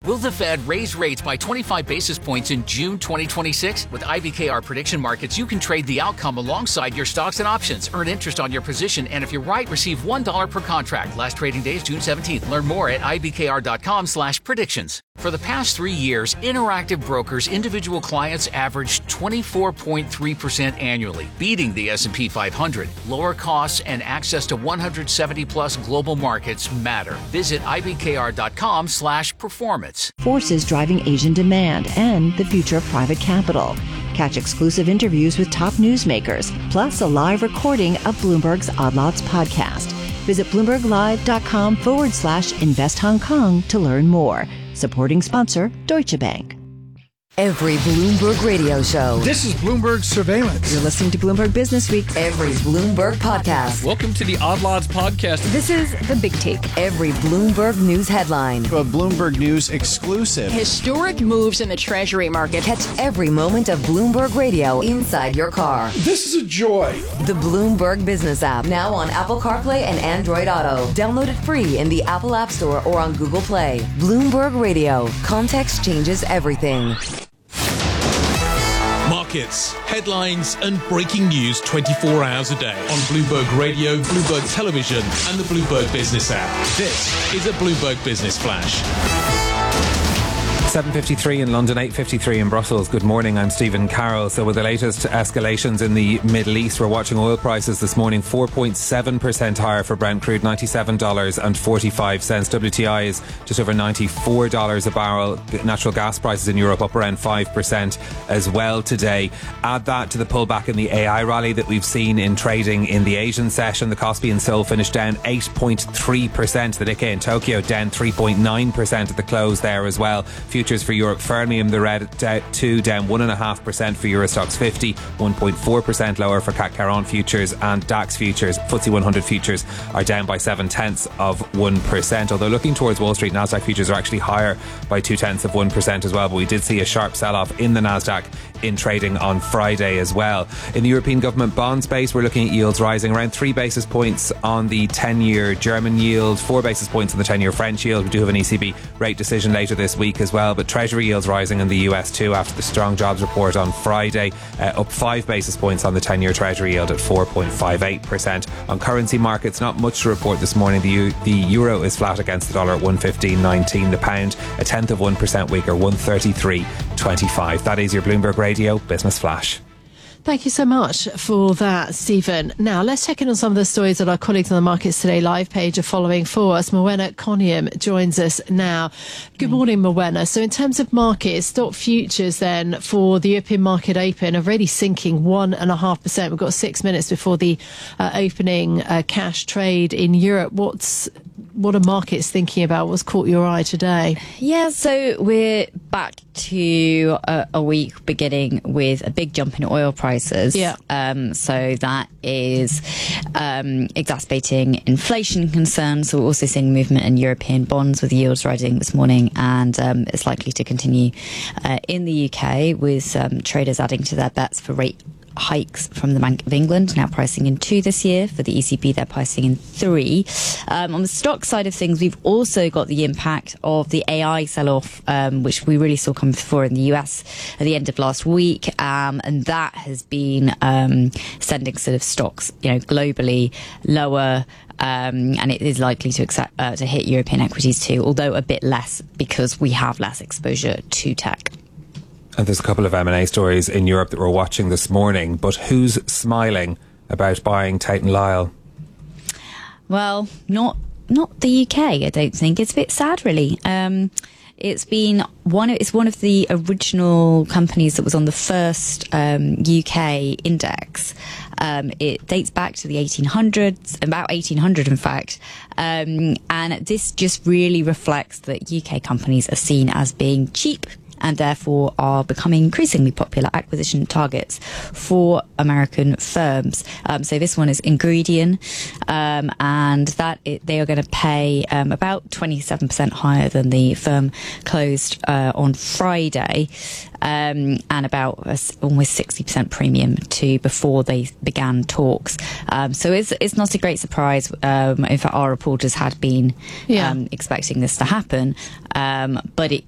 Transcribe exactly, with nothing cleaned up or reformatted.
Will the Fed raise rates by twenty-five basis points in June twenty twenty-six? With I B K R Prediction Markets, you can trade the outcome alongside your stocks and options, earn interest on your position, and if you're right, receive one dollar per contract. Last trading day is June seventeenth. Learn more at ibkr.com slash predictions. For the past three years, Interactive Brokers individual clients averaged twenty-four point three percent annually, beating the S and P five hundred. Lower costs and access to one hundred seventy plus global markets matter. Visit ibkr.com slash performance. Forces driving Asian demand and the future of private capital. Catch exclusive interviews with top newsmakers, plus a live recording of Bloomberg's Odd Lots podcast. Visit bloomberglive.com forward slash invest Hong Kong to learn more. Supporting sponsor, Deutsche Bank. Every Bloomberg radio show. This is Bloomberg Surveillance. You're listening to Bloomberg Business Week. Every Bloomberg podcast. Welcome to the Odd Lots podcast. This is The Big Take. Every Bloomberg News headline. A Bloomberg News exclusive. Historic moves in the Treasury market. Catch every moment of Bloomberg Radio inside your car. This is a joy. The Bloomberg Business app, now on Apple CarPlay and Android Auto. Download it free in the Apple App Store or on Google Play. Bloomberg Radio. Context changes everything. Markets, headlines, and breaking news twenty-four hours a day on Bloomberg Radio, Bloomberg Television, and the Bloomberg Business app. This is a Bloomberg Business Flash. seven fifty-three in London, eight fifty-three in Brussels. Good morning, I'm Stephen Carroll. So with the latest escalations in the Middle East, we're watching oil prices this morning four point seven percent higher for Brent crude, ninety-seven dollars and forty-five cents. W T I is just over ninety-four dollars a barrel. Natural gas prices in Europe up around five percent as well today. Add that to the pullback in the A I rally that we've seen in trading in the Asian session. The Kospi and Seoul finished down eight point three percent. The Nikkei in Tokyo down three point nine percent at the close there as well. Futures for Europe, Fermium, the red two down one point five percent for Eurostoxx fifty, one point four percent lower for C A C Caron futures, and DAX futures, F T S E one hundred futures are down by seven tenths of one percent. Although looking towards Wall Street, Nasdaq futures are actually higher by two tenths of one percent as well. But we did see a sharp sell-off in the Nasdaq in trading on Friday as well. In the European government bond space, we're looking at yields rising around three basis points on the ten-year German yield, four basis points on the ten-year French yield. We do have an E C B rate decision later this week as well, but Treasury yields rising in the U S too after the strong jobs report on Friday, uh, up five basis points on the ten-year Treasury yield at four point five eight percent. On currency markets, not much to report this morning. The, U- the euro is flat against the dollar at one fifteen nineteen. The pound a tenth of one percent weaker, one thirty-three twenty-five. That is your Bloomberg Radio Business Flash. Thank you so much for that, Stephen. Now, let's check in on some of the stories that our colleagues on the Markets Today live page are following for us. Morwenna Coniam joins us now. Good morning, Morwenna. So in terms of markets, stock futures then for the European market open are really sinking one and a half percent. We've got six minutes before the uh, opening uh, cash trade in Europe. What's What are markets thinking about? What's caught your eye today? Yeah, so we're back to a, a week beginning with a big jump in oil prices. Yeah. Um, so that is um, exacerbating inflation concerns. So we're also seeing movement in European bonds with yields rising this morning, and um, it's likely to continue uh, in the U K with um, traders adding to their bets for rate hikes from the Bank of England, now pricing in two this year. For the E C B, they're pricing in three. Um, on the stock side of things, we've also got the impact of the A I sell-off, um, which we really saw come before in the U S at the end of last week, um, and that has been um, sending sort of stocks, you know, globally lower. Um, and it is likely to accept, uh, to hit European equities too, although a bit less because we have less exposure to tech. And there's a couple of M and A stories in Europe that we're watching this morning, but who's smiling about buying Tate and Lyle? Well, not not the U K, I don't think. It's a bit sad, really. Um, it's been one. Of, it's one of the original companies that was on the first um, U K index. Um, it dates back to the eighteen hundreds, about eighteen hundred, in fact. Um, and this just really reflects that U K companies are seen as being cheap, and therefore are becoming increasingly popular acquisition targets for American firms. Um, so this one is Ingredion, um, and that it, they are going to pay um, about twenty-seven percent higher than the firm closed uh, on Friday, um, and about a, almost sixty percent premium to before they began talks. Um, so it's it's not a great surprise. Um, in fact, our reporters had been yeah. um, expecting this to happen, um, but it